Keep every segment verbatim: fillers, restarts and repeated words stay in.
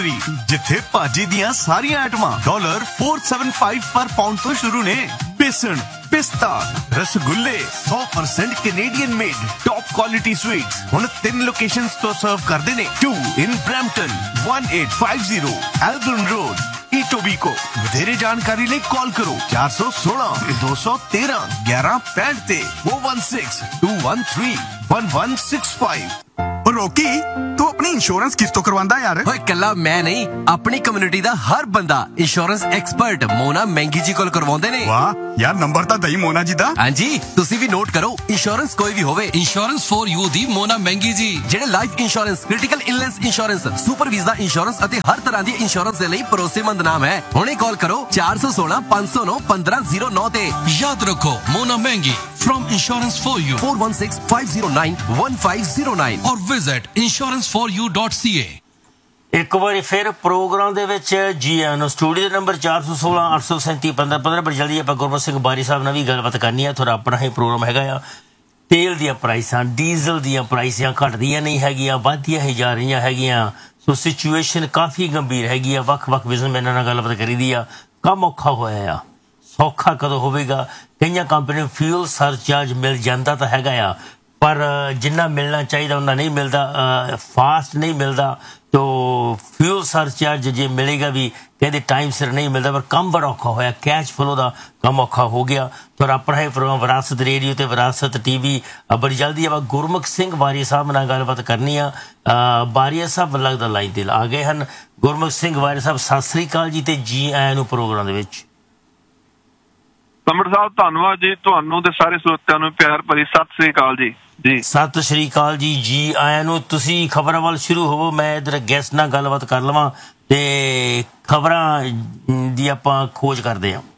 जिथे भाजी दियां सारियां आइटमां डॉलर फोर सेवन फाइव पर पाउंड तो शुरू ने। बेसन, पिस्ता, रसगुल्ले सौ percent Canadian made top quality sweets हुण तीन लोकेशंस तो सर्व करदे ने। To in Brampton, one eight five zero एल्बर्न road, ईटोबीको। वधेरे जानकारी लिए कॉल करो चार सौ सोलह दो सौ तेरह ग्यारह पैंठ ते वो one six to one three one one six five. रोकी तू अपनी इंश्योरेंस किस तो करवांदा यार? ओए कल्ला मैं नहीं, अपनी कम्युनिटी दा हर बंदा इंश्योरेंस एक्सपर्ट मोना मैंगी जी कोल करवांदे ने। वाह यार, नंबर ता दई मोना जी दा। हां जी, तुसी भी नोट करो। इंश्योरेंस कोई भी होवे, insurance for you the Mona Maggi जी ਜਿਹੜੇ life insurance, critical illness insurance, super visa insurance ਅਤੇ ਹਰ ਤਰ੍ਹਾਂ ਦੀ ਇੰਸ਼ੋਰੈਂਸ ਦੇ ਲਈ ਭਰੋਸੇਮੰਦ ਨਾਮ ਹੈ। ਹੁਣੇ ਕਾਲ ਕਰੋ ਚਾਰ ਸੌ ਸੋਲਹ ਪੰਜ ਸੌ ਨੌ ਪੰਦਰਾਂ ਜ਼ੀਰੋ ਨੌ ਤੇ। याद रखो Mona Maggi from insurance for you four one six five zero nine one five zero nine or visit insurance for you dot c a। ਇੱਕ ਵਾਰੀ ਫਿਰ ਪ੍ਰੋਗਰਾਮ ਦੇ ਵਿੱਚ ਜੀ ਆਇਆਂ ਨੂੰ। ਸਟੂਡੀਓ ਦੇ ਨੰਬਰ ਚਾਰ ਸੌ ਸੋਲ੍ਹਾਂ ਅੱਠ ਸੌ ਸੈਂਤੀ ਪੰਦਰਾਂ ਪੰਦਰਾਂ। ਬੜੀ ਜਲਦੀ ਆਪਾਂ ਗੁਰਮਤ ਸਿੰਘ ਬਾਰੀ ਸਾਹਿਬ ਨਾਲ ਵੀ ਗੱਲਬਾਤ ਕਰਨੀ ਹੈ। ਥੋੜਾ ਆਪਣਾ ਹੀ ਪ੍ਰੋਗਰਾਮ ਹੈਗਾ ਆ। ਤੇਲ ਦੀਆਂ ਪ੍ਰਾਈਸਾਂ, ਡੀਜ਼ਲ ਦੀਆਂ ਪ੍ਰਾਈਸਾਂ ਘਟਦੀਆਂ ਨਹੀਂ ਹੈਗੀਆਂ, ਵੱਧਦੀਆਂ ਹੀ ਜਾ ਰਹੀਆਂ ਹੈਗੀਆਂ। ਸੋ ਸਿਚੁਏਸ਼ਨ ਕਾਫੀ ਗੰਭੀਰ ਹੈਗੀ ਆ। ਵੱਖ ਵੱਖ ਬਿਜ਼ਨਸਮੈਨਾਂ ਨਾਲ ਗੱਲਬਾਤ ਕਰੀਦੀ ਆ। ਕੰਮ ਔਖਾ ਹੋਇਆ ਆ, ਸੌਖਾ ਕਦੋਂ ਹੋਵੇਗਾ? ਕਈਆਂ ਕੰਪਨੀ ਨੂੰ ਫਿਊਲ ਸਰਚਾਰਜ ਮਿਲ ਜਾਂਦਾ ਤਾਂ ਹੈਗਾ ਆ, ਪਰ ਜਿੰਨਾ ਮਿਲਣਾ ਚਾਹੀਦਾ ਉਹਨਾਂ ਨਹੀਂ ਮਿਲਦਾ, ਫਾਸਟ ਨਹੀਂ ਮਿਲਦਾ। ਤੋ ਫਿਊਲ ਸਰਚਾਰਜ ਜੇ ਮਿਲੇਗਾ ਵੀ ਕਹਿੰਦੇ ਟਾਈਮ ਸਿਰ ਨਹੀਂ ਮਿਲਦਾ, ਪਰ ਕੰਮ ਬੜਾ ਔਖਾ ਹੋਇਆ। ਕੈਸ਼ ਫਲੋ ਦਾ ਕੰਮ ਔਖਾ ਹੋ ਗਿਆ। ਪਰ ਆਪਣਾ ਹੀ ਪ੍ਰੋਗਰਾਮ ਵਿਰਾਸਤ ਰੇਡੀਓ ਤੇ ਵਿਰਾਸਤ ਟੀਵੀ ਬੜੀ ਜਲਦੀ ਆਪਾਂ ਗੁਰਮੁਖ ਸਿੰਘ ਬਾਰੀਆ ਸਾਹਿਬ ਨਾਲ ਗੱਲਬਾਤ ਕਰਨੀ ਆ। ਬਾਰੀਆ ਸਾਹਿਬ ਲੱਗਦਾ ਲਾਈਨ ਤੇ ਆ ਗਏ ਹਨ। ਗੁਰਮੁਖ ਸਿੰਘ ਬਾਰੀਆ ਸਾਹਿਬ, ਸਤਿ ਸ੍ਰੀ ਅਕਾਲ ਜੀ ਤੇ ਜੀ ਆਇਆਂ ਨੂੰ ਪ੍ਰੋਗਰਾਮ ਦੇ ਵਿੱਚ। ਸਮਰ ਸਾਹਿਬ ਧੰਨਵਾਦ ਜੀ, ਤੁਹਾਨੂੰ ਤੇ ਸਾਰੇ ਸਰੋਤਿਆਂ ਨੂੰ ਪਿਆਰ ਭਰੀ ਸਤਿ ਸ੍ਰੀ ਅਕਾਲ ਜੀ। ਜੀ ਸਤਿ ਸ਼੍ਰੀ ਅਕਾਲ ਜੀ, ਜੀ ਆਇਆਂ ਨੂੰ। ਤੁਸੀਂ ਖਬਰਾਂ ਵੱਲ ਸ਼ੁਰੂ ਹੋਵੋ, ਮੈਂ ਇਧਰ ਗੈਸਟ ਨਾਲ ਗੱਲਬਾਤ ਕਰ ਲਵਾਂ ਤੇ ਖਬਰਾਂ ਦੀ ਆਪਾਂ ਖੋਜ ਕਰਦੇ ਹਾਂ।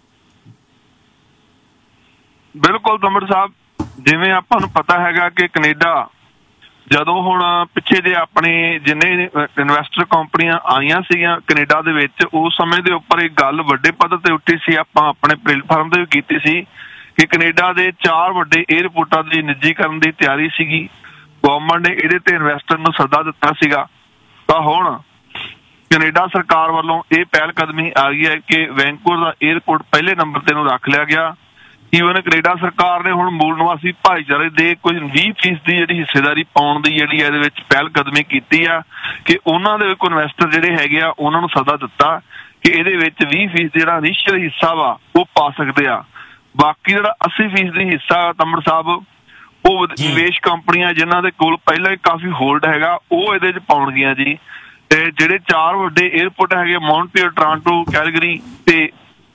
ਬਿਲਕੁਲ ਸਮਰ ਸਾਹਿਬ, ਜਿਵੇਂ ਆਪਾਂ ਨੂੰ ਪਤਾ ਹੈਗਾ ਕਿ ਕੈਨੇਡਾ ਜਦੋਂ ਹੁਣ ਪਿੱਛੇ ਜੇ ਆਪਣੇ ਜਿੰਨੇ ਇਨਵੈਸਟਰ ਕੰਪਨੀਆਂ ਆਈਆਂ ਸੀਗੀਆਂ ਕੈਨੇਡਾ ਦੇ ਵਿੱਚ, ਉਸ ਸਮੇਂ ਦੇ ਉੱਪਰ ਇੱਕ ਗੱਲ ਵੱਡੇ ਪੱਧਰ ਤੇ ਉੱਠੀ ਸੀ। ਆਪਾਂ ਆਪਣੇ ਪਲੇਟਫਾਰਮ ਤੇ ਵੀ ਕੀਤੀ ਸੀ ਕਿ ਕੈਨੇਡਾ ਦੇ ਚਾਰ ਵੱਡੇ ਏਅਰਪੋਰਟਾਂ ਦੀ ਨਿੱਜੀਕਰਨ ਦੀ ਤਿਆਰੀ ਸੀਗੀ। ਗਵਰਨਮੈਂਟ ਨੇ ਇਹਦੇ ਤੇ ਇਨਵੈਸਟਰ ਨੂੰ ਸੱਦਾ ਦਿੱਤਾ ਸੀਗਾ। ਤਾਂ ਹੁਣ ਕੈਨੇਡਾ ਸਰਕਾਰ ਵੱਲੋਂ ਇਹ ਪਹਿਲ ਕਦਮੀ ਆ ਗਈ ਹੈ ਕਿ ਵੈਨਕੂਵਰ ਦਾ ਏਅਰਪੋਰਟ ਪਹਿਲੇ ਨੰਬਰ ਤੇ ਨੂੰ ਰੱਖ ਲਿਆ ਗਿਆ। ਈਵਨ ਕੈਨੇਡਾ ਸਰਕਾਰ ਨੇ ਹੁਣ ਮੂਲ ਨਿਵਾਸੀ ਭਾਈਚਾਰੇ ਦੇ ਕੁਝ ਵੀਹ ਫੀਸਦੀ ਜਿਹੜੀ ਹਿੱਸੇਦਾਰੀ ਪਾਉਣ ਦੀ ਜਿਹੜੀ ਇਹਦੇ ਵਿੱਚ ਪਹਿਲ ਕਦਮੀ ਕੀਤੀ ਆ ਕਿ ਉਹਨਾਂ ਦੇ ਕੋਈ ਇਨਵੈਸਟਰ ਜਿਹੜੇ ਹੈਗੇ ਆ ਉਹਨਾਂ ਨੂੰ ਸੱਦਾ ਦਿੱਤਾ ਕਿ ਇਹਦੇ ਵਿੱਚ ਵੀਹ ਫੀਸਦੀ ਜਿਹੜਾ ਇਨੀਸ਼ੀਅਲ ਹਿੱਸਾ ਵਾ ਉਹ ਪਾ ਸਕਦੇ ਆ। ਬਾਕੀ ਜਿਹੜਾ ਅੱਸੀ ਫੀਸਦੀ ਹਿੱਸਾ ਤਮਰ ਸਾਹਿਬ ਉਹ ਨਿਵੇਸ਼ ਕੰਪਨੀਆਂ ਜਿਨ੍ਹਾਂ ਦੇ ਕੋਲ ਪਹਿਲਾਂ ਹੀ ਕਾਫੀ ਹੋਲਡ ਹੈਗਾ ਉਹ ਇਹਦੇ 'ਚ ਪਾਉਣਗੀਆਂ ਜੀ। ਤੇ ਜਿਹੜੇ ਚਾਰ ਵੱਡੇ ਏਅਰਪੋਰਟ ਹੈਗੇ ਮੌਂਟਰੀਅਲ, ਟੋਰਾਂਟੋ, ਕੈਲਗਰੀ ਤੇ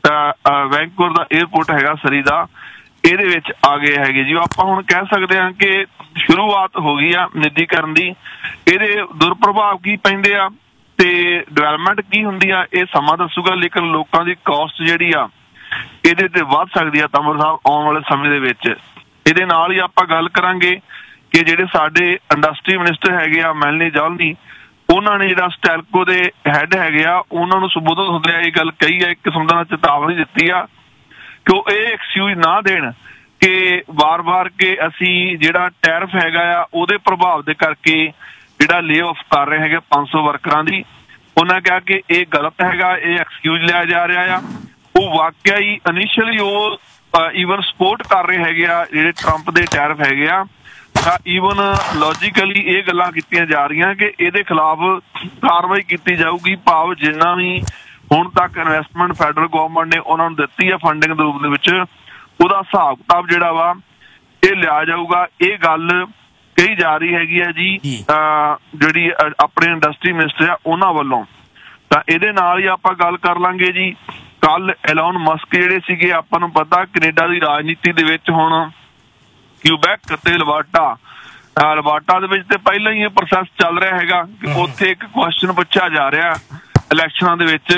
ਵੈਨਕੂਵਰ ਦਾ ਏਅਰਪੋਰਟ ਹੈਗਾ ਸਰੀ ਦਾ, ਇਹਦੇ ਵਿੱਚ ਆ ਗਏ ਹੈਗੇ ਜੀ। ਆਪਾਂ ਹੁਣ ਕਹਿ ਸਕਦੇ ਹਾਂ ਕਿ ਸ਼ੁਰੂਆਤ ਹੋ ਗਈ ਆ ਨਿੱਜੀਕਰਨ ਦੀ। ਇਹਦੇ ਦੁਰਪ੍ਰਭਾਵ ਕੀ ਪੈਂਦੇ ਆ ਤੇ ਡਿਵੈਲਪਮੈਂਟ ਕੀ ਹੁੰਦੀ ਆ ਇਹ ਸਮਾਂ ਦੱਸੂਗਾ, ਲੇਕਿਨ ਲੋਕਾਂ ਦੀ ਕਾਸਟ ਜਿਹੜੀ ਆ ਇਹਦੇ ਤੇ ਵੱਧ ਸਕਦੀ ਆ ਤਮਰ ਸਾਹਿਬ ਆਉਣ ਵਾਲੇ ਸਮੇਂ ਦੇ ਵਿੱਚ। ਇਹਦੇ ਨਾਲ ਹੀ ਆਪਾਂ ਗੱਲ ਕਰਾਂਗੇ ਕਿ ਜਿਹੜੇ ਸਾਡੇ ਇੰਡਸਟਰੀ ਮਿਨਿਸਟਰ ਹੈਗੇ ਆ ਮੈਲਨੀ ਜਾਲਨੀ, ਉਹਨਾਂ ਨੇ ਜਿਹੜਾ ਸਟੈਲਕੋ ਦੇ ਹੈਡ ਹੈਗੇ ਆ ਉਹਨਾਂ ਨੂੰ ਸੰਬੋਧਨ ਹੁੰਦਿਆਂ ਇਹ ਗੱਲ ਕਹੀ ਹੈ, ਇੱਕ ਕਿਸਮ ਦਾ ਚੇਤਾਵਨੀ ਦਿੱਤੀ ਆ ਕਿ ਉਹ ਇਹ ਐਕਸਕਿਊਜ਼ ਨਾ ਦੇਣ ਕਿ ਵਾਰ-ਵਾਰ ਕਿ ਅਸੀਂ ਜਿਹੜਾ ਟੈਰਿਫ ਹੈਗਾ ਆ ਉਹਦੇ ਪ੍ਰਭਾਵ ਦੇ ਕਰਕੇ ਜਿਹੜਾ ਲੇ ਆਫ ਕਰ ਰਹੇ ਹੈਗੇ ਪੰਜ ਸੌ ਵਰਕਰਾਂ ਦੀ। ਉਹਨਾਂ ਕਿਹਾ ਕਿ ਇਹ ਗਲਤ ਹੈਗਾ, ਇਹ ਐਕਸਕਿਊਜ਼ ਲਿਆ ਜਾ ਰਿਹਾ ਆ। ਉਹ ਵਾਕਿਆ ਹੀ ਇਨੀਸ਼ੀਅਲੀ ਉਹ ਈਵਨ ਸਪੋਰਟ ਕਰ ਰਹੇ ਹੈਗੇ ਆ ਜਿਹੜੇ ਟਰੰਪ ਦੇ ਟੈਰਿਫ ਹੈਗੇ ਆ। ਤਾਂ ਈਵਨ ਲੌਜੀਕਲੀ ਇਹ ਗੱਲਾਂ ਕੀਤੀਆਂ ਜਾ ਰਹੀਆਂ ਕਿ ਇਹਦੇ ਖਿਲਾਫ ਕਾਰਵਾਈ ਕੀਤੀ ਜਾਊਗੀ, ਭਾਵ ਜਿੰਨਾ ਵੀ ਹੁਣ ਤੱਕ ਇਨਵੈਸਟਮੈਂਟ ਫੈਡਰਲ ਗਵਰਨਮੈਂਟ ਨੇ ਉਹਨਾਂ ਨੂੰ ਦਿੱਤੀ ਹੈ ਫੰਡਿੰਗ ਦੇ ਰੂਪ ਦੇ ਵਿੱਚ, ਉਹਦਾ ਹਿਸਾਬ ਕਿਤਾਬ ਜਿਹੜਾ ਵਾ ਇਹ ਲਿਆ ਜਾਊਗਾ। ਇਹ ਗੱਲ ਕਹੀ ਜਾ ਰਹੀ ਹੈਗੀ ਹੈ ਜੀ ਜਿਹੜੀ ਆਪਣੇ ਇੰਡਸਟਰੀ ਮਿਨਿਸਟਰ ਆ ਉਹਨਾਂ ਵੱਲੋਂ। ਤਾਂ ਇਹਦੇ ਨਾਲ ਹੀ ਆਪਾਂ ਗੱਲ ਕਰ ਲਾਂਗੇ ਜੀ। ਕੱਲ ਐਲੋਨ ਮਸਕ ਜਿਹੜੇ ਸੀਗੇ, ਆਪਾਂ ਨੂੰ ਪਤਾ ਕੈਨੇਡਾ ਦੀ ਰਾਜਨੀਤੀ ਦੇ ਵਿੱਚ ਹੁਣ ਕਿਊਬੈਕ ਤੇ ਲਵਾਟਾ ਲਵਾਟਾ ਦੇ ਵਿੱਚ ਤੇ ਪਹਿਲਾਂ ਹੀ ਇਹ ਪ੍ਰੋਸੈਸ ਚੱਲ ਰਿਹਾ ਹੈਗਾ ਕਿ ਉੱਥੇ ਇੱਕ ਕੁਐਸਚਨ ਪੁੱਛਿਆ ਜਾ ਰਿਹਾ ਇਲੈਕਸ਼ਨਾਂ ਦੇ ਵਿੱਚ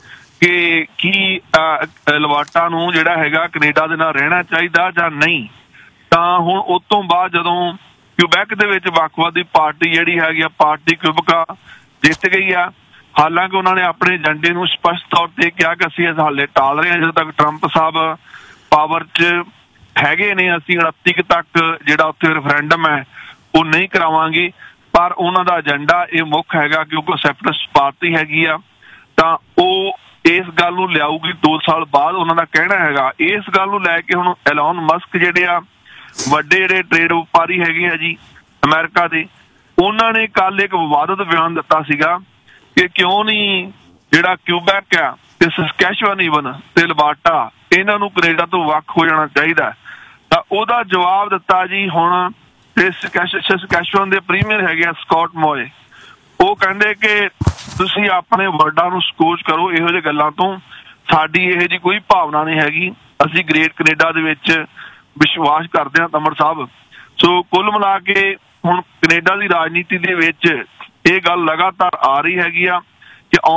ਕਿ ਕੀ ਲਵਾਟਾ ਨੂੰ ਜਿਹੜਾ ਹੈਗਾ ਕੈਨੇਡਾ ਦੇ ਨਾਲ ਰਹਿਣਾ ਚਾਹੀਦਾ ਜਾਂ ਨਹੀਂ। ਤਾਂ ਹੁਣ ਉਸ ਤੋਂ ਬਾਅਦ ਜਦੋਂ ਕਿਊਬੈਕ ਦੇ ਵਿੱਚ ਵੱਖਵਾਦੀ ਪਾਰਟੀ ਜਿਹੜੀ ਹੈਗੀ ਆ ਪਾਰਟੀ ਕਿਊਬਕਾ ਜਿੱਤ ਗਈ ਆ, ਹਾਲਾਂਕਿ ਉਹਨਾਂ ਨੇ ਆਪਣੇ ਏਜੰਡੇ ਨੂੰ ਸਪਸ਼ਟ ਤੌਰ ਤੇ ਕਿਹਾ ਕਿ ਅਸੀਂ ਇਸ ਹਾਲੇ ਟਾਲ ਰਹੇ ਹਾਂ ਜਦੋਂ ਤੱਕ ਟਰੰਪ ਸਾਹਿਬ ਪਾਵਰ 'ਚ ਹੈਗੇ ਨੇ। ਅਸੀਂ ਉਨੱਤੀ ਤੱਕ ਜਿਹੜਾ ਉੱਥੇ ਰੈਫਰੈਂਡਮ ਹੈ ਉਹ ਨਹੀਂ ਕਰਾਵਾਂਗੇ। ਪਰ ਉਹਨਾਂ ਦਾ ਏਜੰਡਾ ਇਹ ਮੁੱਖ ਹੈਗਾ ਕਿਉਂਕਿ ਸੈਪਰੇਟਿਸਟ ਪਾਰਟੀ ਹੈਗੀ ਆ ਤਾਂ ਉਹ ਇਸ ਗੱਲ ਨੂੰ ਲਿਆਊਗੀ ਦੋ ਸਾਲ ਬਾਅਦ ਉਹਨਾਂ ਦਾ ਕਹਿਣਾ ਹੈਗਾ। ਇਸ ਗੱਲ ਨੂੰ ਲੈ ਕੇ ਹੁਣ ਐਲਨ ਮਸਕ ਜਿਹੜੇ ਆ ਵੱਡੇ ਜਿਹੜੇ ਟ੍ਰੇਡ ਵਪਾਰੀ ਹੈਗੇ ਆ ਜੀ ਅਮਰੀਕਾ ਦੇ, ਉਹਨਾਂ ਨੇ ਕੱਲ ਇੱਕ ਵਿਵਾਦਤ ਬਿਆਨ ਦਿੱਤਾ ਸੀਗਾ ਕਿ ਕਿਉਂ ਨਹੀਂ ਜਿਹੜਾ ਕਿਊਬੈਕ ਆ ਤੇ ਸਸਕੈਚੁਅਨ ਈਵਨ ਤੇ ਅਲਬਰਟਾ ਇਹਨਾਂ ਨੂੰ ਕੈਨੇਡਾ ਤੋਂ ਵੱਖ ਹੋ ਜਾਣਾ ਚਾਹੀਦਾ। ਤਾਂ ਉਹਦਾ ਜਵਾਬ ਦਿੱਤਾ ਜੀ ਹੁਣ ਤੇ ਸਸਕੈਚੁਅਨ ਦੇ ਪ੍ਰੀਮੀਅਰ ਹੈਗੇ ਆ ਸਕਾਟ ਮੋਏ, ਉਹ ਕਹਿੰਦੇ ਕਿ ਤੁਸੀਂ ਆਪਣੇ ਵਰਡਾਂ ਨੂੰ ਸਕੋਚ ਕਰੋ, ਇਹੋ ਜਿਹੇ ਗੱਲਾਂ ਤੋਂ ਸਾਡੀ ਇਹੋ ਜਿਹੀ ਕੋਈ ਭਾਵਨਾ ਨਹੀਂ ਹੈਗੀ, ਅਸੀਂ ਗ੍ਰੇਟ ਕੈਨੇਡਾ ਦੇ ਵਿੱਚ ਵਿਸ਼ਵਾਸ ਕਰਦੇ ਹਾਂ ਤਮਰ ਸਾਹਿਬ। ਸੋ ਕੁੱਲ ਮਿਲਾ ਕੇ ਹੁਣ ਕੈਨੇਡਾ ਦੀ ਰਾਜਨੀਤੀ ਦੇ ਵਿੱਚ ਇਹ ਗੱਲ ਲਗਾਤਾਰ ਆ ਰਹੀ ਹੈਗੀ ਆ ਕਿ